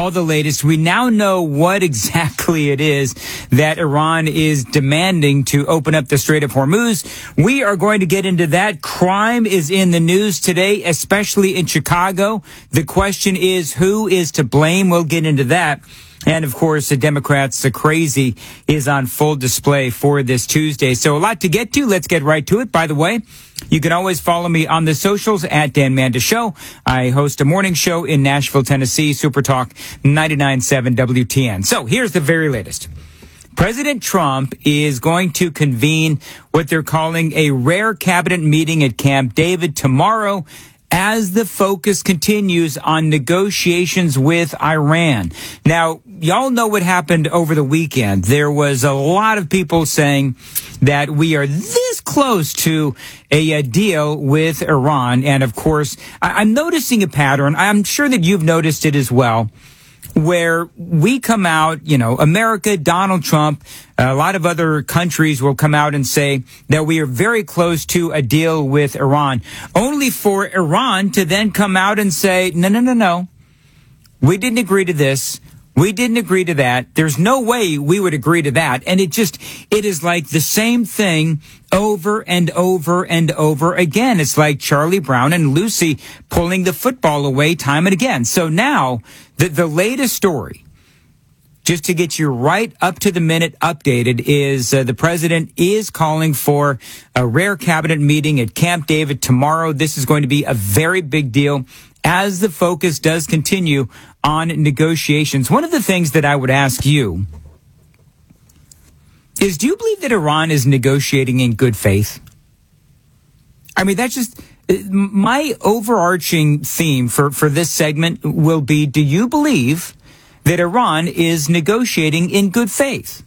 all the latest. We now know what exactly it is that Iran is demanding to open up the Strait of Hormuz. We are going to get into that. Crime is in the news today, especially in Chicago. The question is, who is to blame? We'll get into that. And, of course, the Democrats, the crazy, is on full display for this Tuesday. So a lot to get to. Let's get right to it. By the way, you can always follow me on the socials at Dan Manda Show. I host a morning show in Nashville, Tennessee, Super Talk 99.7 WTN. So here's the very latest. President Trump is going to convene what they're calling a rare cabinet meeting at Camp David tomorrow, as the focus continues on negotiations with Iran. Now, y'all know what happened over the weekend. There was a lot of people saying that we are this close to a deal with Iran. And of course, I'm noticing a pattern. I'm sure that you've noticed it as well, where we come out, America, Donald Trump, a lot of other countries will come out and say that we are very close to a deal with Iran, only for Iran to then come out and say, no. We didn't agree to this. We didn't agree to that. There's no way we would agree to that. And it is like the same thing over and over and over again. It's like Charlie Brown and Lucy pulling the football away time and again. So now the latest story, just to get you right up to the minute updated, is the president is calling for a rare cabinet meeting at Camp David tomorrow. This is going to be a very big deal as the focus does continue on negotiations. One of the things that I would ask you is, do you believe that Iran is negotiating in good faith? I mean, that's just my overarching theme for this segment will be, do you believe that Iran is negotiating in good faith?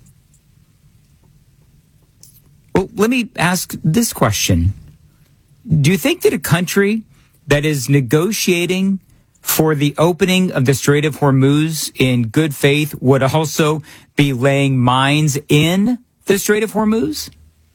Well, let me ask this question. Do you think that a country that is negotiating for the opening of the Strait of Hormuz in good faith would also be laying mines in the Strait of Hormuz?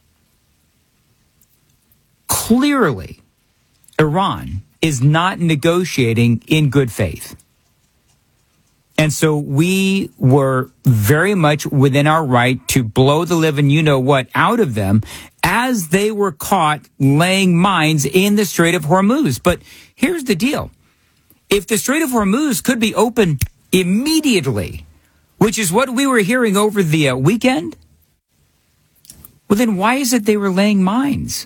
Clearly, Iran is not negotiating in good faith. And so we were very much within our right to blow the living you-know-what out of them as they were caught laying mines in the Strait of Hormuz. But here's the deal. If the Strait of Hormuz could be open immediately, which is what we were hearing over the weekend, well, then why is it they were laying mines?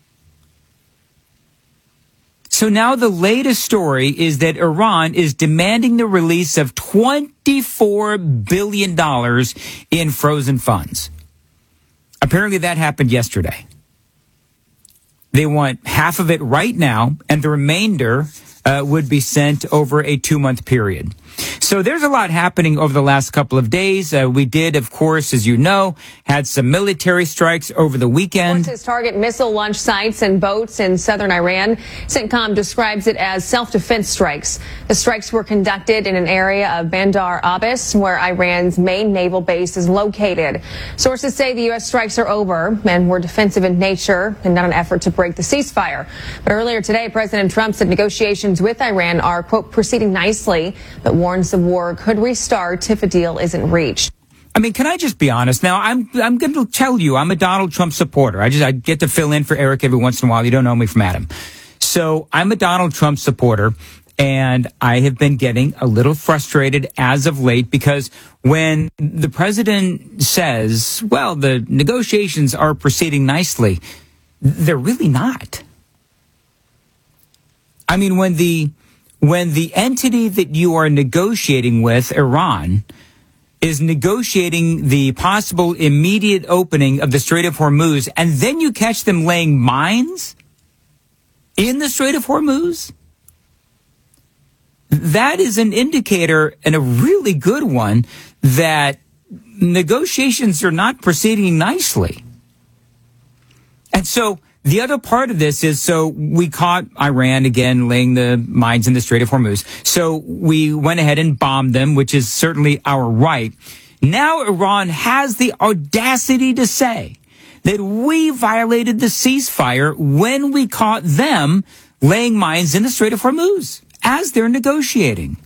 So now the latest story is that Iran is demanding the release of $24 billion in frozen funds. Apparently that happened yesterday. They want half of it right now, and the remainder would be sent over a 2-month period. So there's a lot happening over the last couple of days. We did, of course, as you know, had some military strikes over the weekend. Forces target missile launch sites and boats in southern Iran. CENTCOM describes it as self-defense strikes. The strikes were conducted in an area of Bandar Abbas, where Iran's main naval base is located. Sources say the U.S. strikes are over and were defensive in nature and not an effort to break the ceasefire. But earlier today, President Trump said negotiations with Iran are, quote, proceeding nicely, but warns the war could restart if a deal isn't reached. I mean, can I just be honest? Now, I'm going to tell you, I'm a Donald Trump supporter. I get to fill in for Eric every once in a while. You don't know me from Adam. So I'm a Donald Trump supporter, and I have been getting a little frustrated as of late because when the president says, well, the negotiations are proceeding nicely, they're really not. I mean, when the entity that you are negotiating with, Iran, is negotiating the possible immediate opening of the Strait of Hormuz, and then you catch them laying mines in the Strait of Hormuz, that is an indicator, and a really good one, that negotiations are not proceeding nicely. And so the other part of this is, so we caught Iran again laying the mines in the Strait of Hormuz. So we went ahead and bombed them, which is certainly our right. Now Iran has the audacity to say that we violated the ceasefire when we caught them laying mines in the Strait of Hormuz as they're negotiating.